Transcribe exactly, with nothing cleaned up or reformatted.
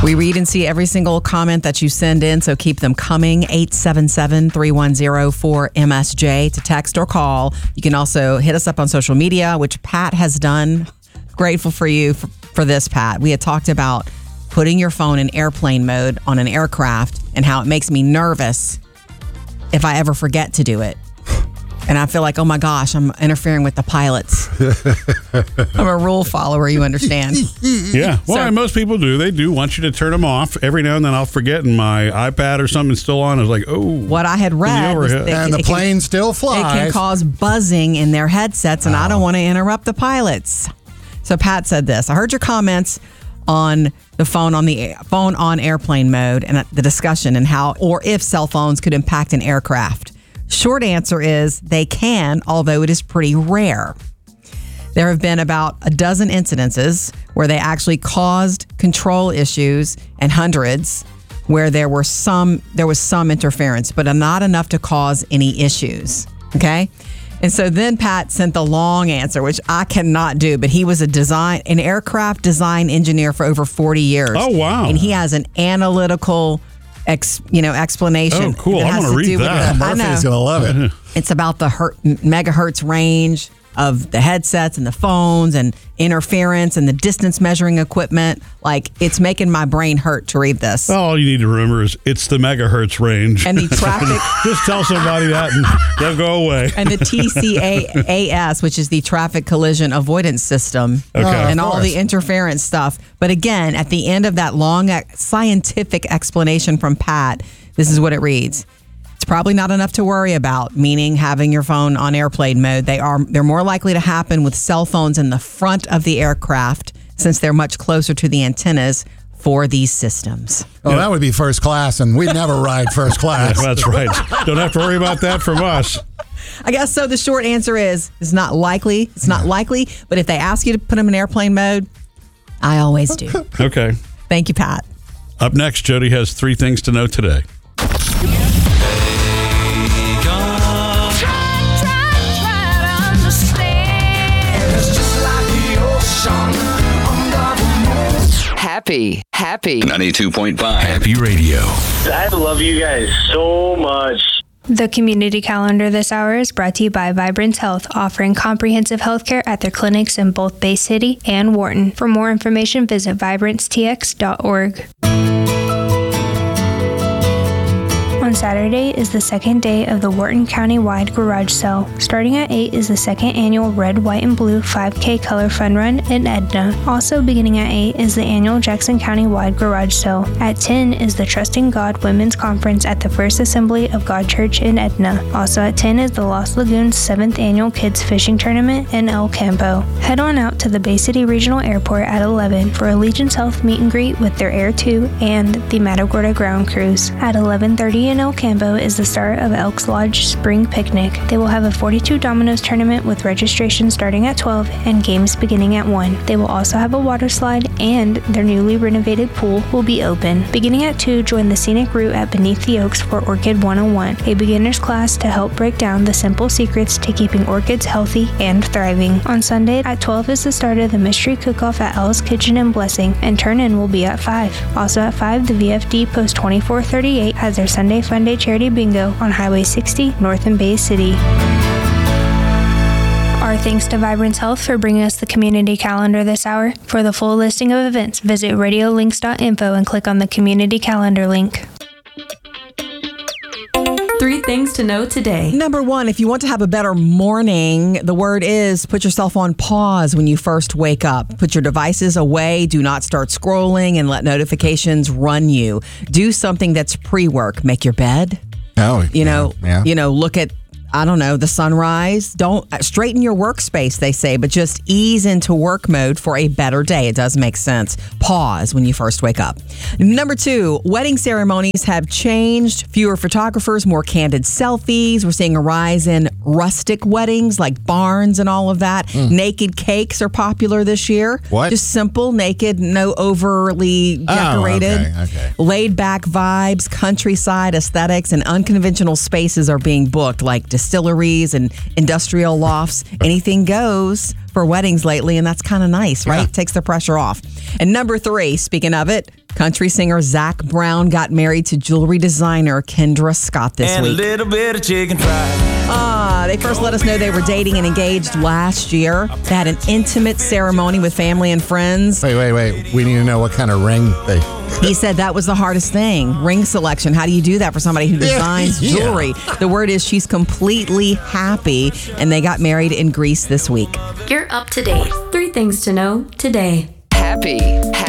We read and see every single comment that you send in, so keep them coming. eight seven seven, three one zero, four M S J to text or call. You can also hit us up on social media, which Pat has done. Grateful for you for, for this, Pat. We had talked about putting your phone in airplane mode on an aircraft and how it makes me nervous if I ever forget to do it. And I feel like, oh my gosh, I'm interfering with the pilots. I'm a rule follower, you understand? Yeah. Well, So- and most people do. They do want you to turn them off. Every now and then I'll forget and my iPad or something's still on. I was like, oh. What I had read was overhead. that And the it can- plane still It flies. can cause buzzing in their headsets, and I don't want to interrupt the pilots. So Pat said this. I heard your comments on the phone on the phone on airplane mode and the discussion and how or if cell phones could impact an aircraft. Short answer is they can, although it is pretty rare. There have been about a dozen incidences where they actually caused control issues and hundreds where there were some there was some interference, but not enough to cause any issues. Okay? And so then Pat sent the long answer, which I cannot do, but he was a design an aircraft design engineer for over forty years. Oh, wow. And he has an analytical Ex, you know, explanation. Oh, cool. that I'm has gonna to read do with that. the- I know. Murphy's going to love it. It's about the her- megahertz range of the headsets and the phones and interference and the distance measuring equipment. Like, it's making my brain hurt to read this. All you need to remember is it's the megahertz range. And the traffic Just tell somebody that and they'll go away. and the T C A S, which is the traffic collision avoidance system, Okay. and of all course. the interference stuff. But again, at the end of that long ex- scientific explanation from Pat, this is what it reads. It's probably not enough to worry about, meaning having your phone on airplane mode. They are they're more likely to happen with cell phones in the front of the aircraft since they're much closer to the antennas for these systems. Oh, that would be first class, and we'd never ride first class. That's right. Don't have to worry about that from us. I guess so. The short answer is it's not likely. It's not likely. But if they ask you to put them in airplane mode, I always do. Okay. Thank you, Pat. Up next, Jody has three things to know today. Happy, happy. ninety-two point five Happy Radio. I love you guys so much. The community calendar this hour is brought to you by Vibrance Health, offering comprehensive health care at their clinics in both Bay City and Wharton. For more information, visit vibrance t x dot org. On Saturday is the second day of the Wharton County-wide garage sale. Starting at eight is the second annual Red, White, and Blue five K Color Fun Run in Edna. Also beginning at eight is the annual Jackson County-wide garage sale. At ten is the Trusting God Women's Conference at the First Assembly of God Church in Edna. Also at ten is the Lost Lagoons seventh Annual Kids Fishing Tournament in El Campo. Head on out to the Bay City Regional Airport at eleven for Allegiance Health meet and greet with their Air two and the Matagorda Ground Cruise. At eleven thirty in El Campo is the start of Elks Lodge Spring Picnic. They will have a forty-two Dominoes tournament with registration starting at twelve and games beginning at one. They will also have a water slide, and their newly renovated pool will be open. Beginning at two, join the scenic route at Beneath the Oaks for Orchid one oh one, a beginner's class to help break down the simple secrets to keeping orchids healthy and thriving. On Sunday at twelve is the start of the Mystery Cook-Off at Alice Kitchen and Blessing, and turn-in will be at five. Also at five, the V F D Post twenty-four thirty-eight has their Sunday Fun Day Charity Bingo on Highway sixty, north in Bay City. Our thanks to Vibrance Health for bringing us the community calendar this hour. For the full listing of events, visit radio links dot info and click on the community calendar link. Three things to know today. Number one, if you want to have a better morning, the word is put yourself on pause when you first wake up. Put your devices away. Do not start scrolling and let notifications run you. Do something that's pre-work. Make your bed. Oh, You know, yeah. you know, look at, I don't know, the sunrise. Don't straighten your workspace, they say, but just ease into work mode for a better day. It does make sense. Pause when you first wake up. Number two, wedding ceremonies have changed. Fewer photographers, more candid selfies. We're seeing a rise in rustic weddings like barns and all of that. Mm. Naked cakes are popular this year. What? Just simple, naked, no overly decorated. Oh, okay, okay. Laid back vibes, countryside aesthetics, and unconventional spaces are being booked like distilleries and industrial lofts. Anything goes for weddings lately, and that's kind of nice, right? Yeah. Takes the pressure off. And number three, speaking of it, Country singer Zach Brown got married to jewelry designer Kendra Scott this and week. a little bit of chicken fried. Ah, they first let us know they were dating and engaged last year. They had an intimate ceremony with family and friends. Wait, wait, wait. We need to know what kind of ring they... He said that was the hardest thing, ring selection. How do you do that for somebody who designs Yeah. jewelry? The word is she's completely happy, and they got married in Greece this week. You're up to date. Three things to know today. Happy.